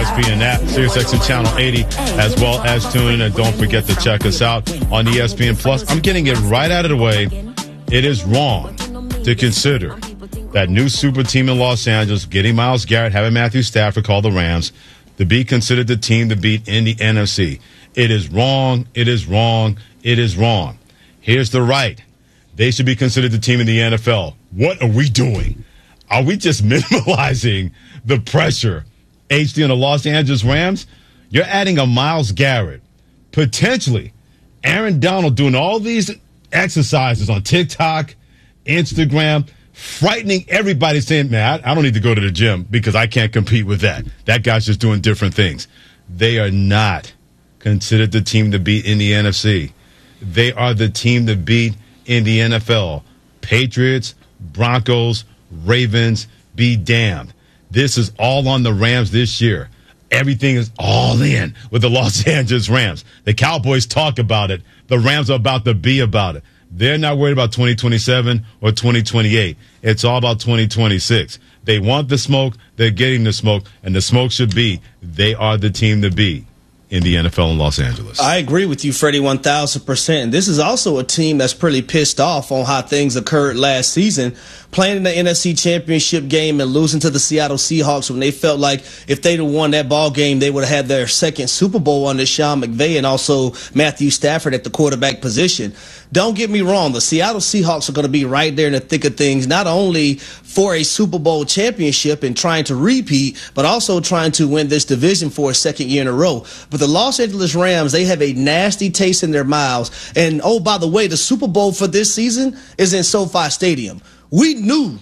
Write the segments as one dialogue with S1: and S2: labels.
S1: ESPN app, SiriusXM Channel 80, as well as tune in. And don't forget to check us out on ESPN Plus. I'm getting it right out of the way. It is wrong to consider that new super team in Los Angeles, getting Myles Garrett, having Matthew Stafford call the Rams, to be considered the team to beat in the NFC. It is wrong. It is wrong. It is wrong. Here's the right. They should be considered the team in the NFL. What are we doing? Are we just minimalizing the pressure? HD on the Los Angeles Rams, you're adding a Myles Garrett, potentially Aaron Donald doing all these exercises on TikTok, Instagram, frightening everybody, saying, man, I don't need to go to the gym because I can't compete with that. That guy's just doing different things. They are not considered the team to beat in the NFC. They are the team to beat in the NFL. Patriots, Broncos, Ravens, be damned. This is all on the Rams this year. Everything is all in with the Los Angeles Rams. The Cowboys talk about it. The Rams are about to be about it. They're not worried about 2027 or 2028. It's all about 2026. They want the smoke. They're getting the smoke. And the smoke should be they are the team to beat in the NFL in Los Angeles.
S2: I agree with you, Freddie, 1,000%. And this is also a team that's pretty pissed off on how things occurred last season, playing in the NFC Championship game and losing to the Seattle Seahawks when they felt like if they'd have won that ball game, they would have had their second Super Bowl under Sean McVay and also Matthew Stafford at the quarterback position. Don't get me wrong, the Seattle Seahawks are going to be right there in the thick of things, not only for a Super Bowl championship and trying to repeat, but also trying to win this division for a second year in a row. But the Los Angeles Rams, they have a nasty taste in their mouths. And, oh, by the way, the Super Bowl for this season is in SoFi Stadium. We know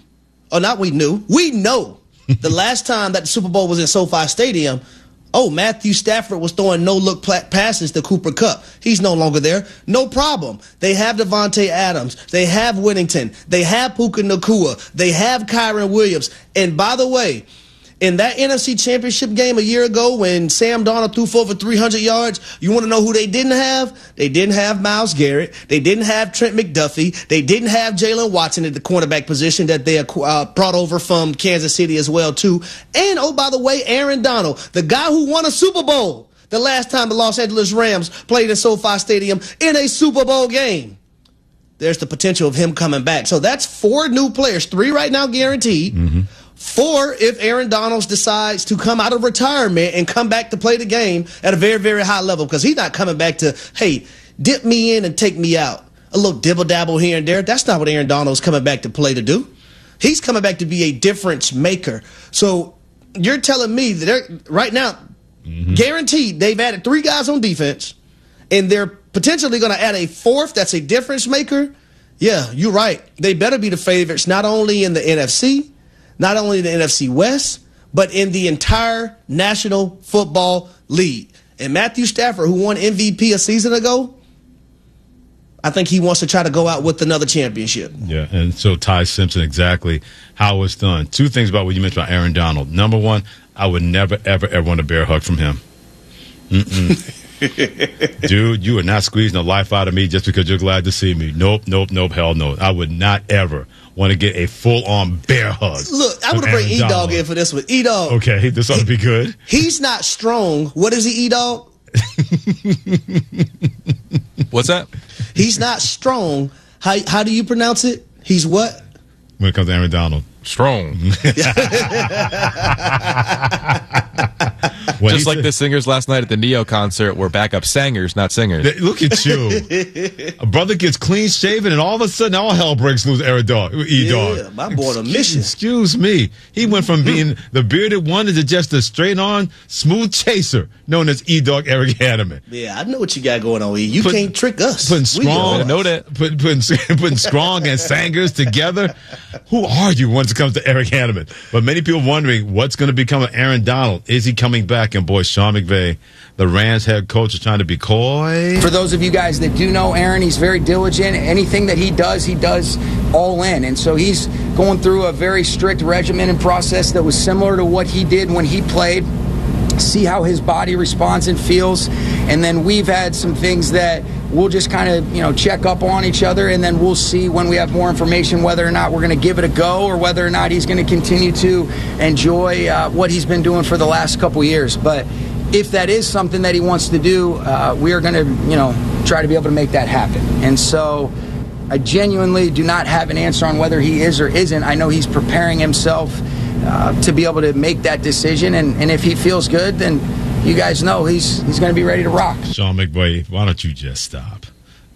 S2: the last time that the Super Bowl was in SoFi Stadium, Matthew Stafford was throwing no-look passes to Cooper Kupp. He's no longer there. No problem. They have Devontae Adams. They have Whittington. They have Puka Nacua. They have Kyron Williams. And by the way, in that NFC Championship game a year ago when Sam Darnold threw for over 300 yards, you want to know who they didn't have? They didn't have Myles Garrett. They didn't have Trent McDuffie. They didn't have Jalen Watson at the cornerback position that they brought over from Kansas City as well, too. And, oh, by the way, Aaron Donald, the guy who won a Super Bowl the last time the Los Angeles Rams played in SoFi Stadium in a Super Bowl game. There's the potential of him coming back. So that's 4 new players, 3 right now guaranteed. Mm-hmm. 4 if Aaron Donald decides to come out of retirement and come back to play the game at a very, very high level, because he's not coming back to, hey, dip me in and take me out. A little dibble-dabble here and there. That's not what Aaron Donald's coming back to play to do. He's coming back to be a difference maker. So you're telling me that they're, right now, guaranteed, they've added 3 guys on defense, and they're potentially going to add a 4th that's a difference maker? Yeah, you're right. They better be the favorites, not only in the NFC, not only in the NFC West, but in the entire National Football League. And Matthew Stafford, who won MVP a season ago, I think he wants to try to go out with another championship.
S1: Yeah, and so Ty Simpson, exactly how it's done. 2 things about what you mentioned about Aaron Donald. Number 1, I would never, ever, ever want a bear hug from him. Dude, you are not squeezing the life out of me just because you're glad to see me. Nope, hell no. I would not ever want to get a full-on bear hug.
S2: Look, I want to bring E-Dog in for this one. E-Dog.
S1: Okay, this ought to be good.
S2: He's not strong. What is he, E-Dog?
S3: What's that?
S2: He's not strong. How do you pronounce it? He's what?
S1: When it comes to Aaron Donald.
S3: Strong. Just like the singers last night at the Neo concert were backup singers, not singers.
S1: Look at you. A brother gets clean shaven, and all of a sudden, all hell breaks loose. E-Dog.
S2: Yeah, my boy on a mission.
S1: Excuse me. He went from being the bearded one to just a straight-on smooth chaser known as E-Dog Eric Hanneman.
S2: Yeah, I know what you got going on, E. You can't trick us.
S1: Putting strong and singers together. Who are you once it comes to Eric Hanneman? But many people wondering what's going to become of Aaron Donald. Is he coming back? And boy, Sean McVay, the Rams head coach, is trying to be coy.
S4: For those of you guys that do know Aaron, he's very diligent. Anything that he does all in. And so he's going through a very strict regimen and process that was similar to what he did when he played. See how his body responds and feels. And then we've had some things that we'll just kind of, check up on each other, and then we'll see when we have more information whether or not we're going to give it a go or whether or not he's going to continue to enjoy what he's been doing for the last couple years. But if that is something that he wants to do, we are going to, try to be able to make that happen. And so I genuinely do not have an answer on whether he is or isn't. I know he's preparing himself to be able to make that decision, and if he feels good, then you guys know he's going to be ready to rock.
S1: Sean McVay, why don't you just stop?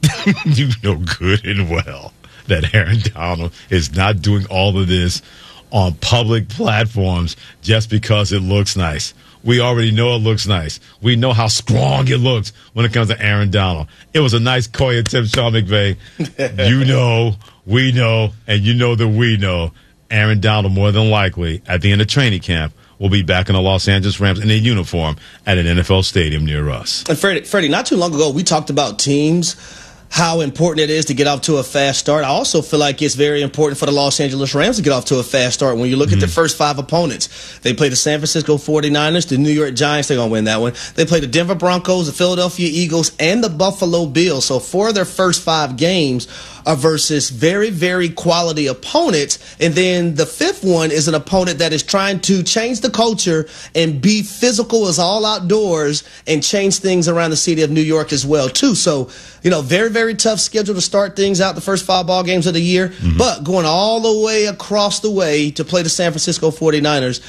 S1: You know good and well that Aaron Donald is not doing all of this on public platforms just because it looks nice. We already know it looks nice. We know how strong it looks when it comes to Aaron Donald. It was a nice coy attempt, Sean McVay. You know, we know, and you know that we know Aaron Donald more than likely at the end of training camp will be back in the Los Angeles Rams in a uniform at an NFL stadium near us.
S2: And Freddie, not too long ago, we talked about teams, how important it is to get off to a fast start. I also feel like it's very important for the Los Angeles Rams to get off to a fast start. When you look at the first 5 opponents, they play the San Francisco 49ers, the New York Giants, they're going to win that one. They play the Denver Broncos, the Philadelphia Eagles, and the Buffalo Bills. So 4 of their first 5 games are versus very, very quality opponents. And then the 5th one is an opponent that is trying to change the culture and be physical as all outdoors and change things around the city of New York as well, too. So, very, very tough schedule to start things out the first 5 ball games of the year. But going all the way across the way to play the San Francisco 49ers,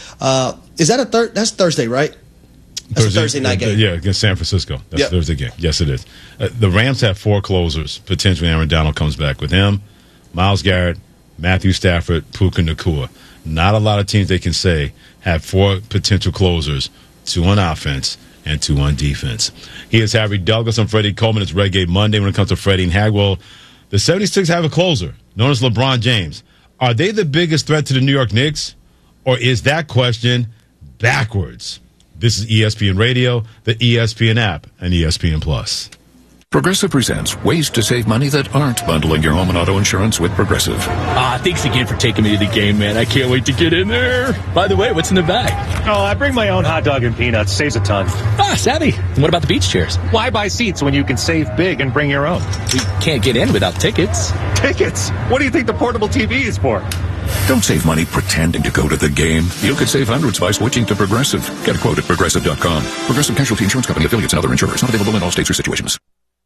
S2: is that that's Thursday, right? That's a Thursday night game.
S1: Yeah, against San Francisco. That's a Thursday game. Yes, it is. The Rams have 4 closers. Potentially Aaron Donald comes back with him, Myles Garrett, Matthew Stafford, Puka Nacua. Not a lot of teams they can say have 4 potential closers, 2 on offense and 2 on defense. He is Harry Douglas. I'm Freddie Coleman. It's Red Gate Monday when it comes to Freddie and Hagwell. The 76 have a closer known as LeBron James. Are they the biggest threat to the New York Knicks, or is that question backwards? This is ESPN Radio, the ESPN app, and ESPN Plus.
S5: Progressive presents ways to save money that aren't bundling your home and auto insurance with Progressive.
S6: Thanks again for taking me to the game, man. I can't wait to get in there. By the way, what's in the bag?
S7: Oh, I bring my own hot dog and peanuts. Saves a ton.
S6: Savvy. And what about the beach chairs?
S7: Why buy seats when you can save big and bring your own?
S6: We can't get in without tickets.
S7: Tickets? What do you think the portable TV is for?
S5: Don't save money pretending to go to the game. You could save hundreds by switching to Progressive. Get a quote at Progressive.com. Progressive Casualty Insurance Company, affiliates, and other insurers. Not available in all states or situations.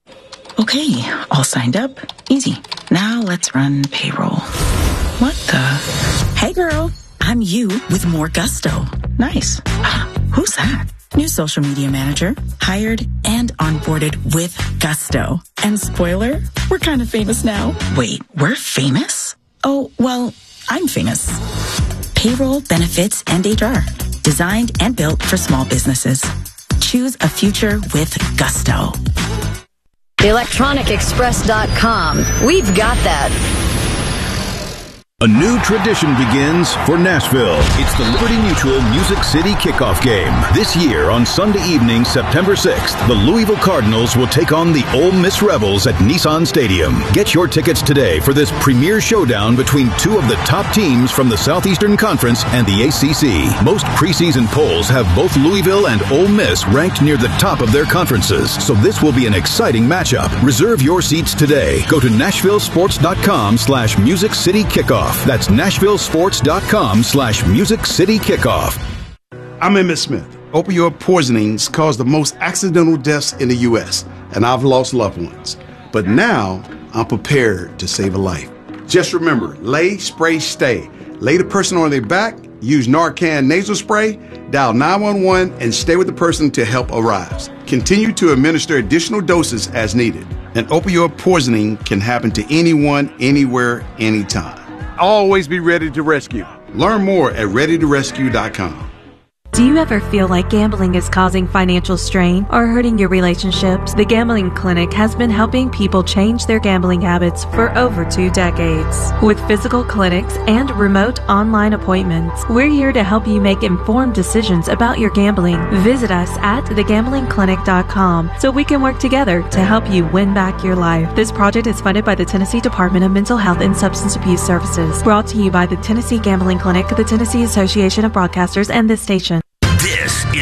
S8: Okay, all signed up. Easy. Now let's run payroll. What the? Hey girl, I'm you with more gusto. Nice. Who's that? New social media manager, hired and onboarded with gusto. And spoiler, we're kind of famous now. Wait, we're famous? Oh, well, I'm famous. Payroll, benefits, and HR. Designed and built for small businesses. Choose a future with gusto.
S9: ElectronicExpress.com. We've got that.
S10: A new tradition begins for Nashville. It's the Liberty Mutual Music City Kickoff Game. This year on Sunday evening, September 6th, the Louisville Cardinals will take on the Ole Miss Rebels at Nissan Stadium. Get your tickets today for this premier showdown between 2 of the top teams from the Southeastern Conference and the ACC. Most preseason polls have both Louisville and Ole Miss ranked near the top of their conferences, so this will be an exciting matchup. Reserve your seats today. Go to NashvilleSports.com/Music City Kickoff. That's NashvilleSports.com/Music City Kickoff.
S11: I'm Emmitt Smith. Opioid poisonings cause the most accidental deaths in the U.S., and I've lost loved ones. But now I'm prepared to save a life. Just remember, lay, spray, stay. Lay the person on their back, use Narcan nasal spray, dial 911, and stay with the person till help arrives. Continue to administer additional doses as needed. An opioid poisoning can happen to anyone, anywhere, anytime. Always be ready to rescue. Learn more at ReadyToRescue.com.
S12: Do you ever feel like gambling is causing financial strain or hurting your relationships? The Gambling Clinic has been helping people change their gambling habits for over 2 decades. With physical clinics and remote online appointments, we're here to help you make informed decisions about your gambling. Visit us at thegamblingclinic.com so we can work together to help you win back your life. This project is funded by the Tennessee Department of Mental Health and Substance Abuse Services. Brought to you by the Tennessee Gambling Clinic, the Tennessee Association of Broadcasters, and this station.
S13: This is a game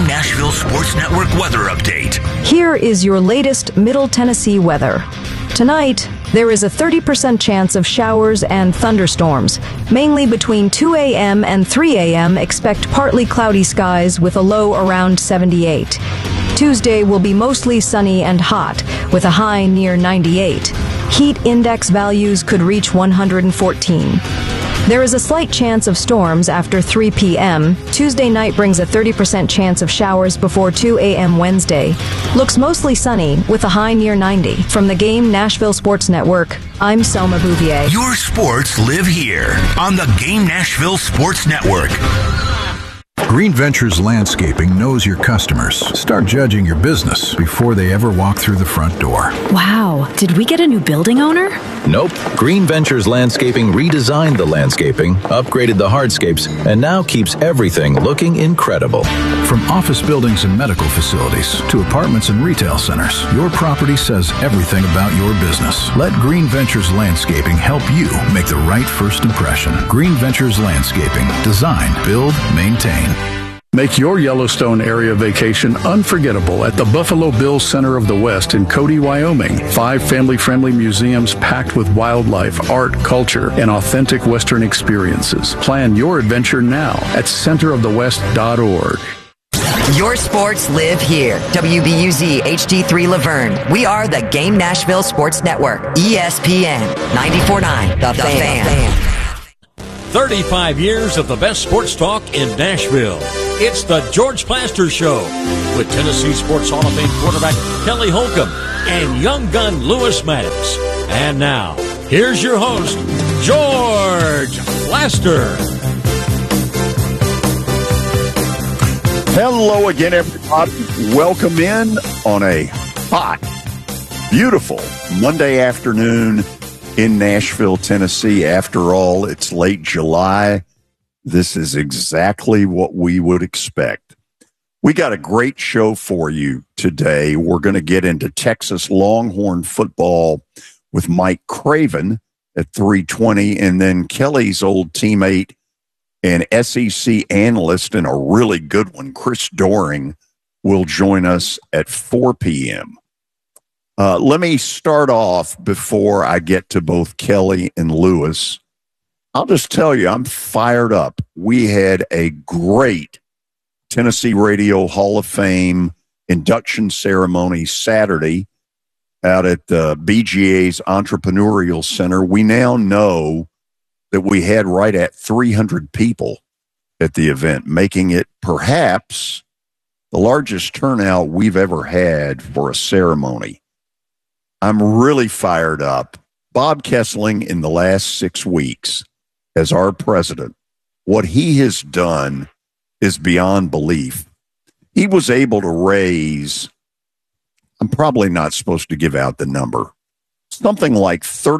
S13: Game Nashville Sports Network weather update.
S9: Here is your latest Middle Tennessee weather. Tonight, there is a 30% chance of showers and thunderstorms. Mainly between 2 a.m. and 3 a.m., expect partly cloudy skies with a low around 78. Tuesday will be mostly sunny and hot, with a high near 98. Heat index values could reach 114. There is a slight chance of storms after 3 p.m. Tuesday night brings a 30% chance of showers before 2 a.m. Wednesday. Looks mostly sunny with a high near 90. From the Game Nashville Sports Network, I'm Selma Bouvier.
S13: Your sports live here on the Game Nashville Sports Network.
S14: Green Ventures Landscaping knows your customers. Start judging your business before they ever walk through the front door.
S15: Wow, did we get a new building owner?
S16: Nope. Green Ventures Landscaping redesigned the landscaping, upgraded the hardscapes, and now keeps everything looking incredible.
S14: From office buildings and medical facilities to apartments and retail centers, your property says everything about your business. Let Green Ventures Landscaping help you make the right first impression. Green Ventures Landscaping. Design, build, maintain.
S17: Make your Yellowstone area vacation unforgettable at the Buffalo Bills Center of the West in Cody, Wyoming. 5 family-friendly museums packed with wildlife, art, culture, and authentic Western experiences. Plan your adventure now at centerofthewest.org.
S18: Your sports live here. WBUZ HD3 Laverne. We are the Game Nashville Sports Network. ESPN 94.9. The Fan.
S19: 35 years of the best sports talk in Nashville. It's the George Plaster Show with Tennessee Sports Hall of Fame quarterback Kelly Holcomb and young gun Lewis Maddox. And now, here's your host, George Plaster.
S20: Hello again, everybody. Welcome in on a hot, beautiful Monday afternoon in Nashville, Tennessee. After all, it's late July. This is exactly what we would expect. We got a great show for you today. We're going to get into Texas Longhorn football with Mike Craven at 3:20, and then Kelly's old teammate and SEC analyst, and a really good one, Chris Doering, will join us at 4 p.m. Let me start off before I get to both Kelly and Lewis. I'll just tell you, I'm fired up. We had a great Tennessee Radio Hall of Fame induction ceremony Saturday out at the BGA's Entrepreneurial Center. We now know that we had right at 300 people at the event, making it perhaps the largest turnout we've ever had for a ceremony. I'm really fired up. Bob Kessling, in the last 6 weeks as our president, what he has done is beyond belief. He was able to raise, I'm probably not supposed to give out the number, something like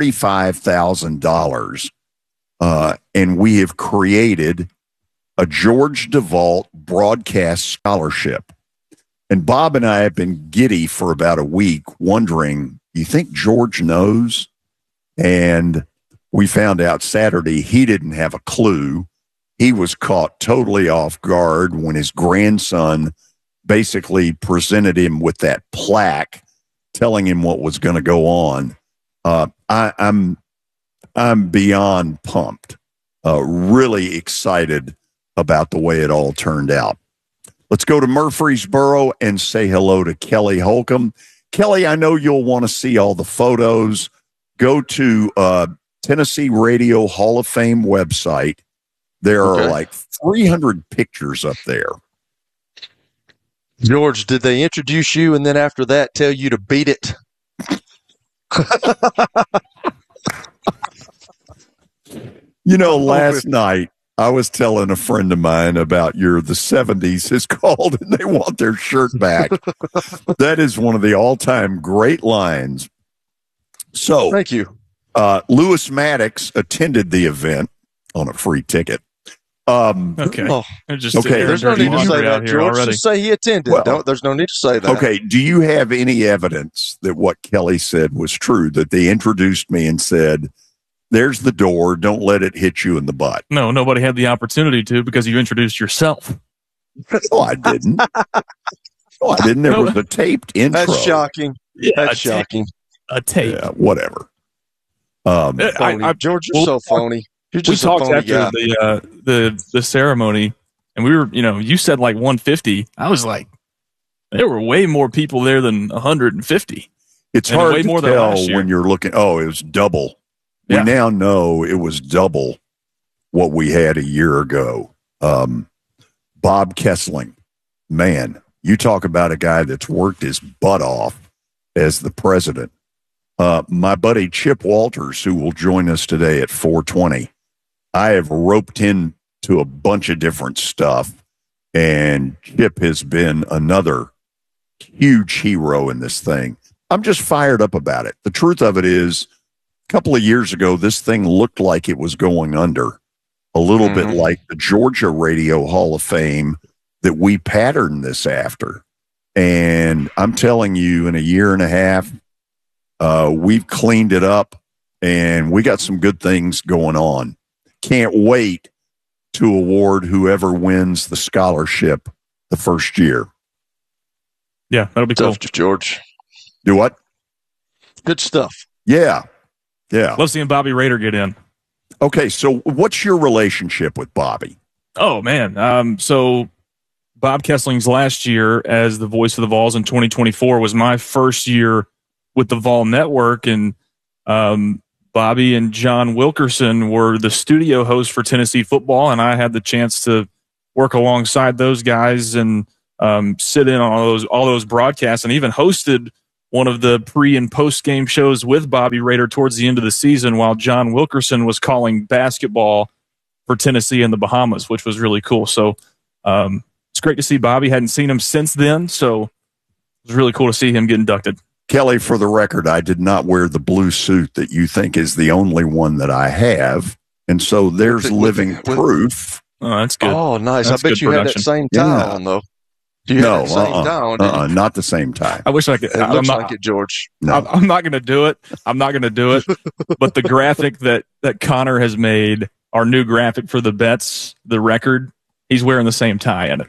S20: $35,000. And we have created a George DeVault broadcast scholarship. And Bob and I have been giddy for about a week, wondering, you think George knows? And we found out Saturday he didn't have a clue. He was caught totally off guard when his grandson basically presented him with that plaque telling him what was going to go on. I'm beyond pumped, really excited about the way it all turned out. Let's go to Murfreesboro and say hello to Kelly Holcomb. Kelly, I know you'll want to see all the photos. Go to Tennessee Radio Hall of Fame website. There are like 300 pictures up there.
S21: George, did they introduce you and then after that tell you to beat it?
S20: You know, last night I was telling a friend of mine about the 70s has called and they want their shirt back. That is one of the all-time great lines. So,
S21: thank you.
S20: Lewis Maddox attended the event on a free ticket.
S21: Okay. There's no need to say that, George. Just say he attended. Well, there's no need to say that.
S20: Okay. Do you have any evidence that what Kelly said was true, that they introduced me and said, there's the door, don't let it hit you in the butt?
S22: No, nobody had the opportunity to because you introduced yourself.
S20: No, I didn't. No, I didn't. There was a taped intro.
S21: That's shocking.
S3: Yeah,
S21: That's shocking.
S3: A tape.
S20: Yeah, whatever.
S21: George, you're so phony. You're just
S3: we talked
S21: a phony
S3: after
S21: guy.
S3: the ceremony, and we were, you said like 150. I was like, there were way more people there than 150.
S20: It's
S3: and
S20: hard
S3: way
S20: to
S3: more
S20: tell
S3: than last year.
S20: when you're looking. Oh, it was double.
S3: Yeah.
S20: We now know it was double what we had a year ago. Bob Kessling, man, you talk about a guy that's worked his butt off as the president. My buddy Chip Walters, who will join us today at 4:20, I have roped him to a bunch of different stuff, and Chip has been another huge hero in this thing. I'm just fired up about it. The truth of it is, a couple of years ago, this thing looked like it was going under, a little bit like the Georgia Radio Hall of Fame that we patterned this after. And I'm telling you, in a year and a half, we've cleaned it up, and we got some good things going on. Can't wait to award whoever wins the scholarship the first year.
S3: Yeah, that'll be cool.
S21: George.
S20: Do what?
S21: Good stuff.
S20: Yeah. Yeah.
S3: Love seeing Bobby Raider get in.
S20: Okay, so what's your relationship with Bobby?
S3: Oh, man. So Bob Kessling's last year as the voice of the Vols in 2024 was my first year with the Vol Network, and Bobby and John Wilkerson were the studio hosts for Tennessee football, and I had the chance to work alongside those guys and sit in on all those broadcasts, and even hosted one of the pre- and post-game shows with Bobby Raider towards the end of the season while John Wilkerson was calling basketball for Tennessee in the Bahamas, which was really cool. So it's great to see Bobby. Hadn't seen him since then, so it was really cool to see him get inducted.
S20: Kelly, for the record, I did not wear the blue suit that you think is the only one that I have, and so there's living proof.
S3: Oh, that's good.
S21: Oh, nice.
S3: That's
S21: I bet you had that same tie on, though. Do you have that same tie on?
S20: Not the same tie.
S3: I wish I could.
S21: It looks like it, George.
S20: No.
S3: I'm not going to do it. But the graphic that Connor has made, our new graphic for the bets, the record, he's wearing the same tie in it.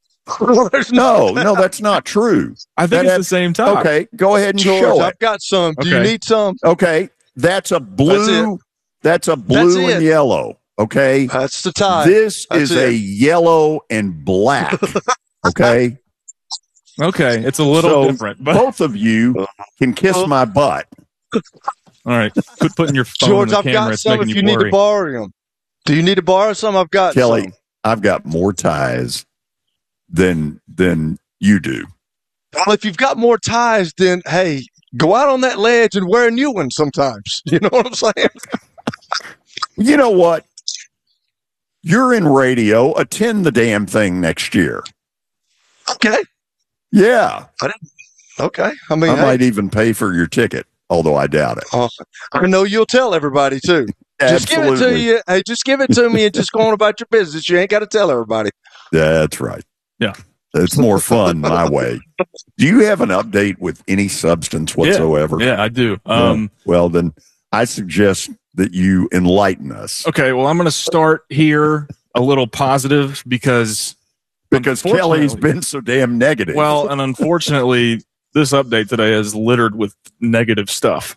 S20: No, that's not true.
S3: I think it's the same tie.
S20: Okay, go ahead and
S21: George,
S20: show it.
S21: I've got some. Do you need some?
S20: Okay, that's a blue. That's a blue and yellow. Okay,
S21: that's the tie.
S20: This is a yellow and black. Okay.
S3: Okay, it's a little different. But
S20: both of you can kiss my butt.
S3: All right, quit putting your phone
S21: George,
S3: in the
S21: I've
S3: camera.
S21: got
S3: It's
S21: some
S3: making
S21: if you need
S3: worry.
S21: to borrow them. Do you need to borrow some? I've got
S20: Kelly,
S21: some.
S20: I've got more ties than you do.
S21: Well, if you've got more ties, then, hey, go out on that ledge and wear a new one sometimes. You know what I'm saying?
S20: You know what? You're in radio. Attend the damn thing next year.
S21: Okay.
S20: Yeah.
S21: Okay. I mean,
S20: I might even pay for your ticket, although I doubt it.
S21: I know you'll tell everybody, too. Just give it to you. Hey, just give it to me and just go on about your business. You ain't got to tell everybody.
S20: That's right.
S3: Yeah.
S20: It's more fun my way. Do you have an update with any substance whatsoever?
S3: Yeah, I do.
S20: Well, then I suggest that you enlighten us.
S3: Okay, well, I'm going to start here a little positive because
S20: Kelly's been so damn negative.
S3: Well, and unfortunately, this update today is littered with negative stuff.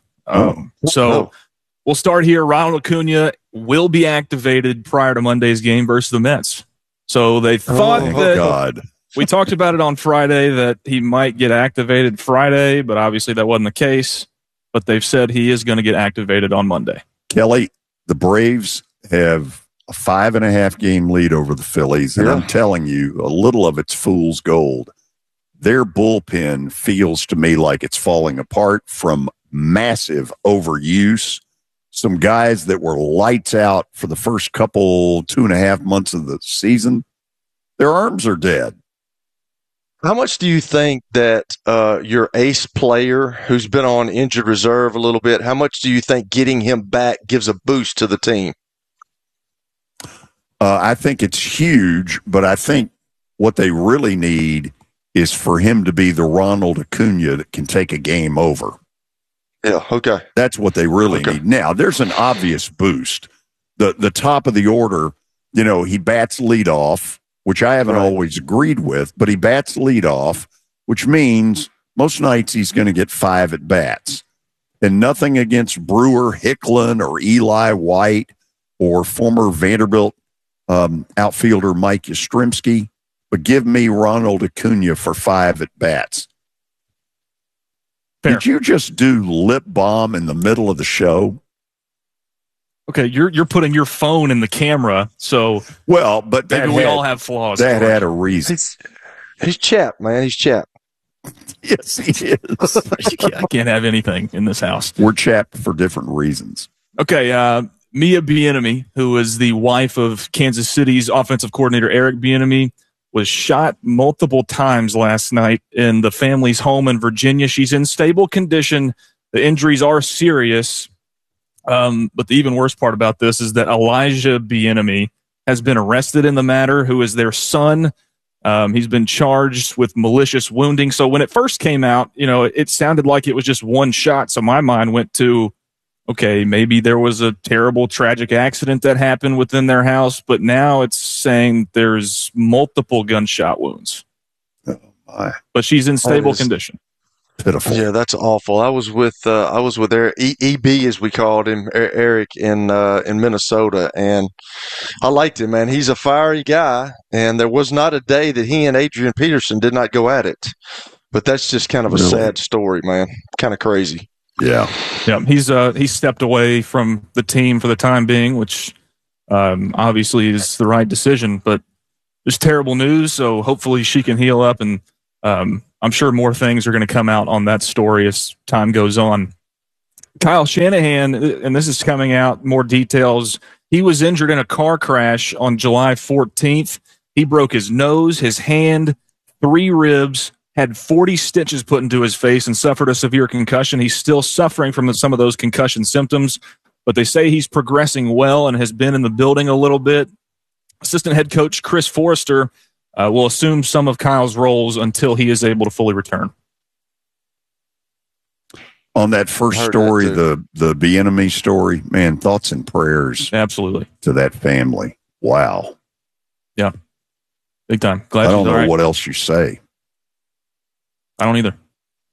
S3: We'll start here. Ronald Acuna will be activated prior to Monday's game versus the Mets. So they thought we talked about it on Friday that he might get activated Friday, but obviously that wasn't the case. But they've said he is going to get activated on Monday.
S20: Kelly, the Braves have a 5.5 game lead over the Phillies, and I'm telling you, a little of it's fool's gold. Their bullpen feels to me like it's falling apart from massive overuse. Some guys that were lights out for the first 2.5 months of the season, their arms are dead.
S21: How much do you think that your ace player who's been on injured reserve a little bit, how much do you think getting him back gives a boost to the team?
S20: I think it's huge, but I think what they really need is for him to be the Ronald Acuna that can take a game over.
S21: Yeah, okay.
S20: That's what they really need. Now, there's an obvious boost. The top of the order, he bats leadoff, which I haven't always agreed with, but he bats leadoff, which means most nights he's going to get 5 at bats. And nothing against Brewer, Hicklin, or Eli White, or former Vanderbilt outfielder Mike Yastrzemski, but give me Ronald Acuna for 5 at bats. Fair. Did you just do lip balm in the middle of the show?
S3: Okay, you're putting your phone in the camera, so
S20: but
S3: maybe we all have flaws.
S20: That had a reason.
S21: He's chapped, man. He's chapped.
S20: Yes, he is.
S3: I can't have anything in this house.
S20: We're chapped for different reasons.
S3: Okay, Mia Bieniemy, who is the wife of Kansas City's offensive coordinator Eric Bieniemy, was shot multiple times last night in the family's home in Virginia. She's in stable condition. The injuries are serious. But the even worse part about this is that Elijah Bieniemy has been arrested in the matter, who is their son. He's been charged with malicious wounding. So when it first came out, it sounded like it was just one shot. So my mind went to, okay, maybe there was a terrible, tragic accident that happened within their house. But now it's saying there's multiple gunshot wounds.
S20: Oh my.
S3: But she's in stable condition.
S20: Pitiful.
S21: Yeah, that's awful. I was with Eric, EB as we called him, Eric in Minnesota, and I liked him, man. He's a fiery guy, and there was not a day that he and Adrian Peterson did not go at it. But that's just kind of a sad story, man. Kind of crazy.
S20: Yeah.
S3: He's stepped away from the team for the time being, which obviously is the right decision. But it's terrible news, so hopefully she can heal up, and I'm sure more things are going to come out on that story as time goes on. Kyle Shanahan, and this is coming out, more details. He was injured in a car crash on July 14th. He broke his nose, his hand, 3 ribs, had 40 stitches put into his face, and suffered a severe concussion. He's still suffering from some of those concussion symptoms, but they say he's progressing well and has been in the building a little bit. Assistant head coach Chris Forrester will assume some of Kyle's roles until he is able to fully return.
S20: On that first story, the Bieniemy story, man, thoughts and prayers.
S3: Absolutely.
S20: To that family. Wow.
S3: Yeah. Big time. Glad
S20: I don't know what else you say.
S3: I don't either.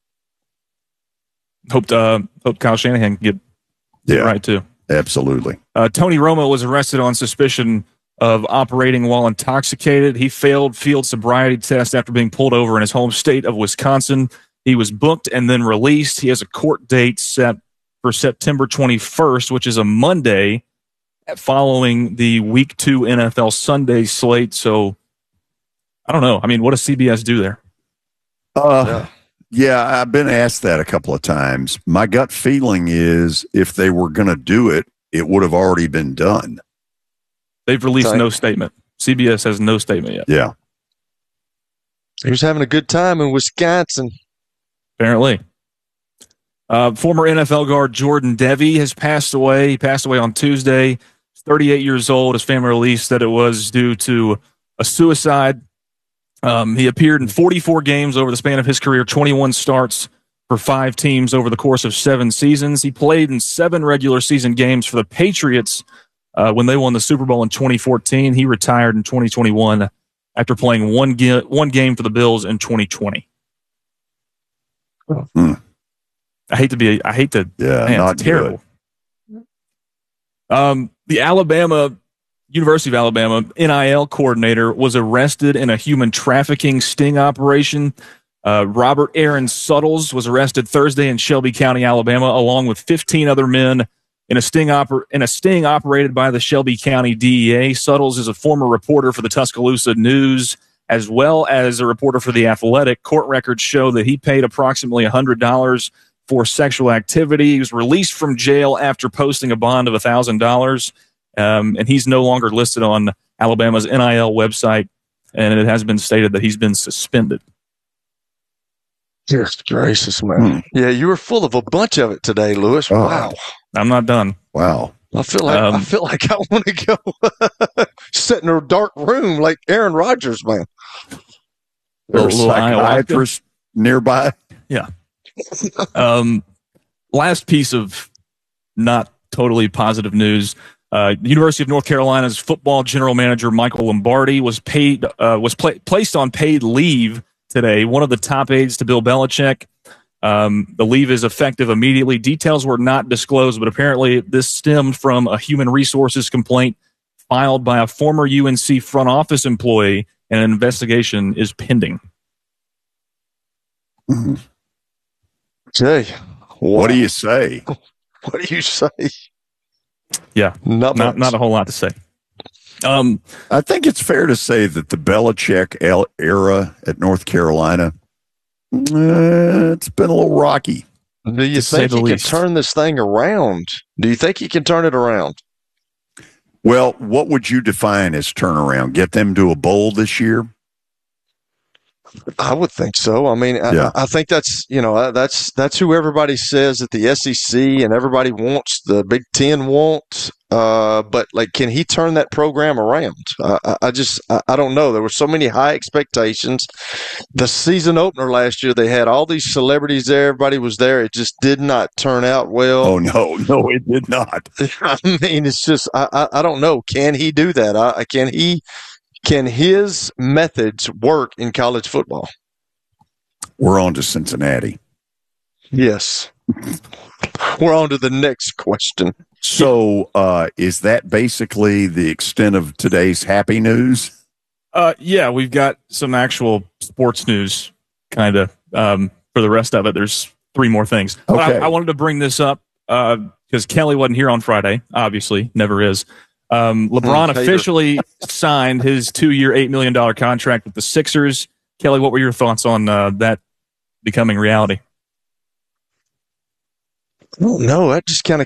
S3: Hope Kyle Shanahan can get right too.
S20: Absolutely.
S3: Tony Romo was arrested on suspicion of operating while intoxicated. He failed field sobriety test after being pulled over in his home state of Wisconsin. He was booked and then released. He has a court date set for September 21st, which is a Monday, following the Week 2 NFL Sunday slate. So, I don't know. I mean, what does CBS do there?
S20: Yeah, I've been asked that a couple of times. My gut feeling is if they were going to do it, it would have already been done.
S3: They've released no statement. CBS has no statement yet.
S20: Yeah.
S21: He was having a good time in Wisconsin.
S3: Apparently. Former NFL guard Jordan Devey has passed away. He passed away on Tuesday. He's 38 years old. His family released that it was due to a suicide. He appeared in 44 games over the span of his career, 21 starts for 5 teams over the course of 7 seasons. He played in 7 regular season games for the Patriots when they won the Super Bowl in 2014. He retired in 2021 after playing one game for the Bills in 2020. I hate to.
S20: Yeah,
S3: man,
S20: not
S3: it's terrible.
S20: Good.
S3: The University of Alabama NIL coordinator was arrested in a human trafficking sting operation. Robert Aaron Suttles was arrested Thursday in Shelby County, Alabama, along with 15 other men in a sting operated by the Shelby County DEA. Suttles is a former reporter for the Tuscaloosa News, as well as a reporter for The Athletic. Court records show that he paid approximately $100 for sexual activity. He was released from jail after posting a bond of $1,000, and he's no longer listed on Alabama's NIL website, and it has been stated that he's been suspended.
S21: Yes, gracious, man. Yeah, you were full of a bunch of it today, Lewis. Wow.
S3: I'm not done.
S20: Wow.
S21: I feel like I want to go sit in a dark room like Aaron Rodgers, man.
S20: There's a psychiatrist nearby.
S3: Yeah. Last piece of not totally positive news. University of North Carolina's football general manager Michael Lombardi was placed on paid leave today. One of the top aides to Bill Belichick. The leave is effective immediately. Details were not disclosed, but apparently this stemmed from a human resources complaint filed by a former UNC front office employee, and an investigation is pending.
S21: Jay,
S20: what do you say?
S21: What do you say?
S3: Yeah, not a whole lot to say.
S20: I think it's fair to say that the Belichick era at North Carolina, it's been a little rocky.
S21: Do you think he can turn this thing around? Do you think he can turn it around?
S20: Well, what would you define as turnaround? Get them to a bowl this year?
S21: I would think so. I mean, yeah. I think that's who everybody says that the SEC and everybody wants, the Big Ten wants. But like, can he turn that program around? I don't know. There were so many high expectations. The season opener last year, they had all these celebrities there. Everybody was there. It just did not turn out well.
S20: Oh no, it did not.
S21: I mean, it's just I don't know. Can he do that? Can his methods work in college football?
S20: We're on to Cincinnati.
S21: Yes. We're on to the next question.
S20: So is that basically the extent of today's happy news?
S3: Yeah, we've got some actual sports news kind of for the rest of it. There's 3 more things.
S20: Okay.
S3: I wanted to bring this up because Kelly wasn't here on Friday, obviously, never is. LeBron officially signed his 2-year, $8 million contract with the Sixers. Kelly, what were your thoughts on that becoming reality?
S21: I don't know. That just kind of